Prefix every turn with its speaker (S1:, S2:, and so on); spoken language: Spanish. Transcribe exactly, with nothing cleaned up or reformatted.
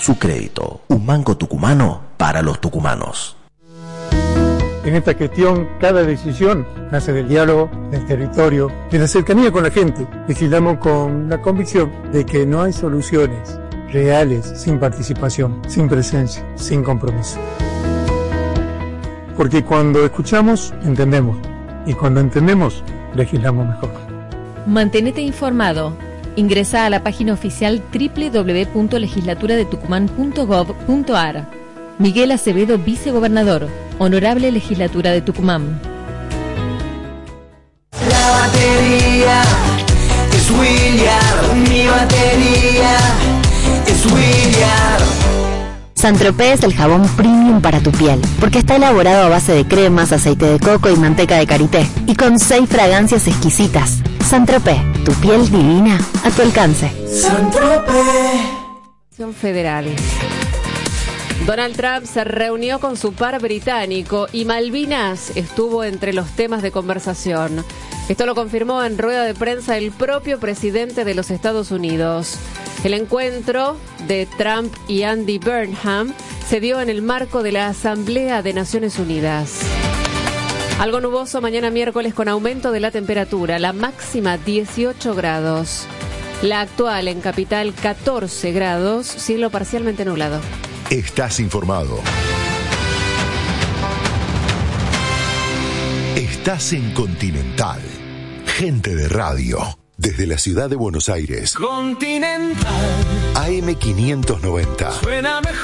S1: su crédito. Un banco tucumano para los tucumanos.
S2: En esta gestión, cada decisión nace del diálogo, del territorio, de la cercanía con la gente. Legislamos con la convicción de que no hay soluciones reales sin participación, sin presencia, sin compromiso. Porque cuando escuchamos, entendemos. Y cuando entendemos, legislamos mejor.
S3: Mantenete informado. Ingresa a la página oficial doble u doble u doble u punto legislatura de tucumán punto gov punto ar. Miguel Acevedo, vicegobernador. Honorable Legislatura de Tucumán.
S4: La batería es William, mi batería es William.
S5: Saint-Tropez es el jabón premium para tu piel, porque está elaborado a base de cremas, aceite de coco y manteca de karité, y con seis fragancias exquisitas. Saint-Tropez, tu piel divina a tu alcance.
S6: Saint-Tropez. Federal. Donald Trump se reunió con su par británico y Malvinas estuvo entre los temas de conversación. Esto lo confirmó en rueda de prensa el propio presidente de los Estados Unidos. El encuentro de Trump y Andy Burnham se dio en el marco de la Asamblea de Naciones Unidas. Algo nuboso mañana miércoles con aumento de la temperatura, la máxima dieciocho grados. La actual en Capital catorce grados, cielo parcialmente nublado.
S7: Estás informado. Estás en Continental. Gente de radio. Desde la ciudad de Buenos Aires.
S4: Continental.
S7: A M quinientos noventa.
S4: Suena mejor.